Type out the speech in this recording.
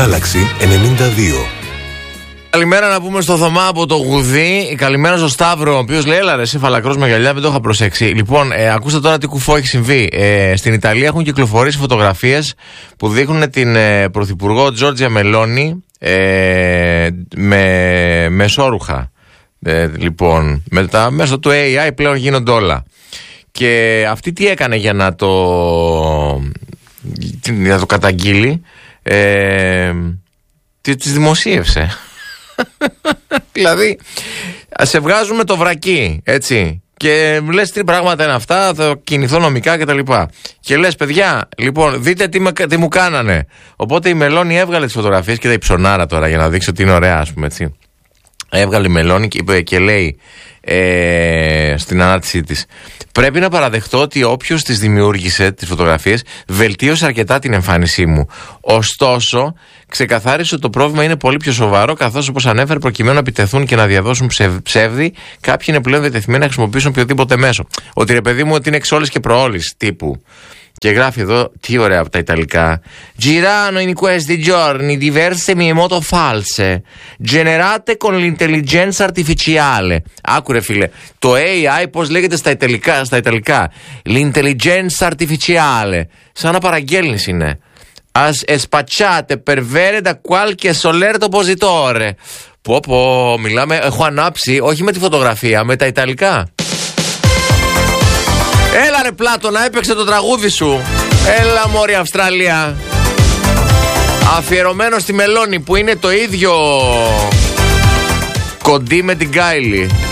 Galaxy 92. Καλημέρα να πούμε στο Θωμά από το Γουδί. Καλημέρα στο Σταύρο, ο οποίος λέει: έλα ρε, εσύ φαλακρός με γυαλιά, δεν το είχα προσέξει. Λοιπόν, ακούστε τώρα τι κουφό έχει συμβεί. Στην Ιταλία έχουν κυκλοφορήσει φωτογραφίες που δείχνουν την πρωθυπουργό Τζόρτζια Μελόνι με μεσόρουχα. Λοιπόν, μέσω του AI πλέον γίνονται όλα. Και αυτή τι έκανε για να το καταγγείλει? Τις δημοσίευσε. Δηλαδή, σε βγάζουμε το βρακί, έτσι. Και λες τι πράγματα είναι αυτά, θα κινηθώ νομικά κτλ. Και λες, παιδιά, λοιπόν, δείτε τι μου κάνανε. Οπότε η Μελόνι έβγαλε τις φωτογραφίες και τα υψωνάρα τώρα για να δείξει ότι είναι ωραία, ας πούμε, έτσι. Έβγαλε η Μελόνι και λέει στην ανάρτησή της: πρέπει να παραδεχτώ ότι όποιος τις δημιούργησε τις φωτογραφίες βελτίωσε αρκετά την εμφάνισή μου. Ωστόσο, ξεκαθάρισε ότι το πρόβλημα είναι πολύ πιο σοβαρό, καθώς όπως ανέφερε, προκειμένου να επιτεθούν και να διαδώσουν ψεύδι, κάποιοι είναι πλέον διατεθειμένοι να χρησιμοποιήσουν οποιοδήποτε μέσο. Ότι ρε παιδί μου, ότι είναι εξ όλης και προόλης τύπου. Και γράφει εδώ, τι ωραία από τα Ιταλικά: Girano in questi giorni diverse mie moto false generate con l'intelligenza artificiale. Άκουρε φίλε, το AI πώς λέγεται στα Ιταλικά? L'intelligenza artificiale. Σαν να παραγγέλνεις είναι. As spacciate per vere da qualche solerto oppositore. Πω, μιλάμε, έχω ανάψει, όχι με τη φωτογραφία, με τα Ιταλικά. Έλα ρε Πλάτωνα, έπαιξε το τραγούδι σου. Έλα μωρή Αυστραλία. Αφιερωμένο στη Μελόνι που είναι το ίδιο κοντή με την Κάιλι.